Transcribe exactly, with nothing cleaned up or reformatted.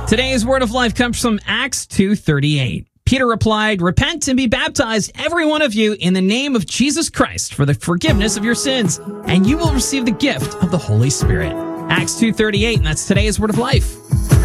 Today's word of life comes from Acts two thirty-eight. Peter replied, "Repent and be baptized, every one of you, in the name of Jesus Christ for the forgiveness of your sins, and you will receive the gift of the Holy Spirit." Acts two thirty-eight, and that's today's word of life.